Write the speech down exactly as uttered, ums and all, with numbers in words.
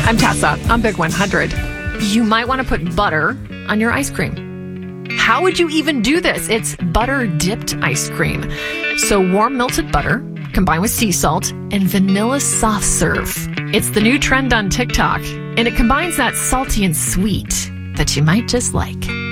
I'm Tessa. I'm Big one hundred. You might want to put butter on your ice cream. How would you even do this? It's butter-dipped ice cream. So warm melted butter combined with sea salt and vanilla soft serve. It's the new trend on TikTok, and it combines that salty and sweet that you might just like.